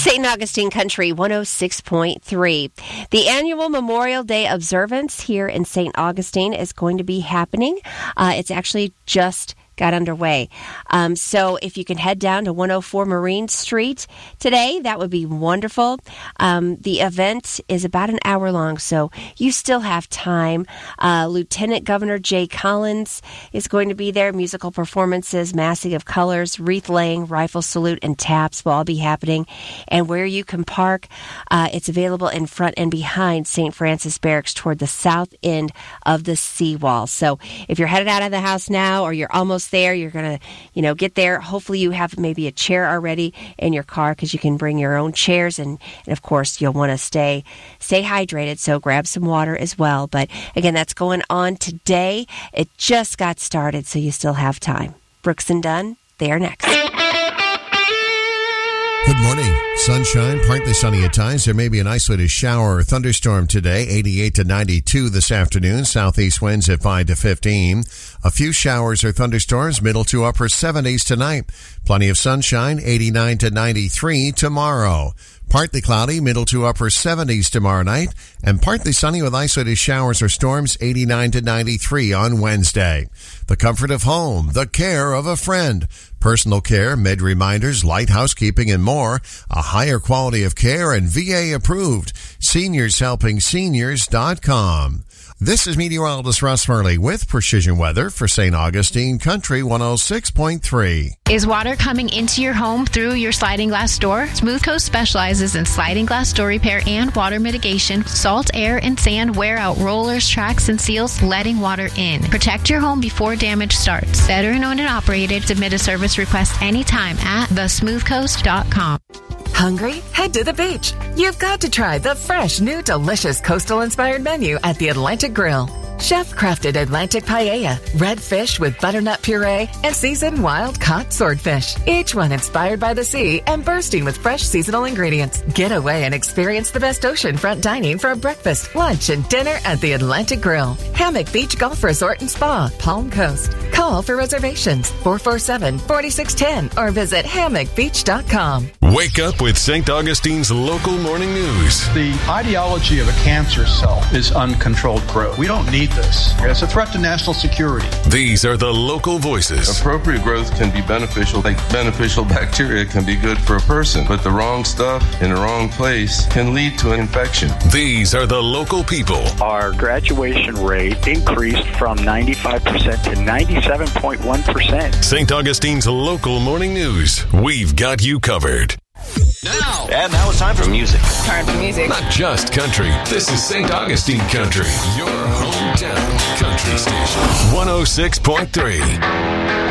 St. Augustine Country 106.3. The annual Memorial Day observance here in St. Augustine is going to be happening. It's actually just got underway. So if you can head down to 104 Marine Street today, that would be wonderful. The event is about an hour long, so you still have time. Lieutenant Governor Jay Collins is going to be there. Musical performances, massing of colors, wreath laying, rifle salute, and taps will all be happening. And where you can park, it's available in front and behind St. Francis Barracks toward the south end of the seawall. So if you're headed out of the house now or you're almost there, you're going to, get there. Hopefully you have maybe a chair already in your car because you can bring your own chairs. And of course, you'll want to stay hydrated. So grab some water as well. But again, that's going on today. It just got started, so you still have time. Brooks and Dunn, they are next. Good morning. Sunshine, partly sunny at times. There may be an isolated shower or thunderstorm today. 88 to 92 this afternoon. Southeast winds at 5 to 15. A few showers or thunderstorms, middle to upper 70s tonight. Plenty of sunshine, 89 to 93 tomorrow. Partly cloudy, middle to upper 70s tomorrow night, and partly sunny with isolated showers or storms, 89 to 93 on Wednesday. The comfort of home, the care of a friend, personal care, med reminders, light housekeeping, and more. A higher quality of care and VA approved. SeniorsHelpingSeniors.com. This is meteorologist Russ Murley with Precision Weather for St. Augustine Country 106.3. Is water coming into your home through your sliding glass door? Smooth Coast specializes in sliding glass door repair and water mitigation. Salt, air, and sand wear out rollers, tracks, and seals, letting water in. Protect your home before damage starts. Veteran owned and operated. Submit a service request anytime at thesmoothcoast.com. Hungry? Head to the beach. You've got to try the fresh, new, delicious coastal-inspired menu at the Atlantic Grill. Chef-crafted Atlantic paella, red fish with butternut puree, and seasoned wild-caught swordfish. Each one inspired by the sea and bursting with fresh seasonal ingredients. Get away and experience the best oceanfront dining for a breakfast, lunch, and dinner at the Atlantic Grill. Hammock Beach Golf Resort and Spa, Palm Coast. Call for reservations, 447-4610, or visit hammockbeach.com. Wake up with St. Augustine's local morning news. The ideology of a cancer cell is uncontrolled growth. We don't need this. It's a threat to national security. These are the local voices. Appropriate growth can be beneficial. Like beneficial bacteria can be good for a person, but the wrong stuff in the wrong place can lead to an infection. These are the local people. Our graduation rate increased from 95% to 97.1%. St. Augustine's local morning news. We've got you covered. Now it's time for music. Time for music. Not just country. This is St. Augustine Country, your hometown country station. 106.3.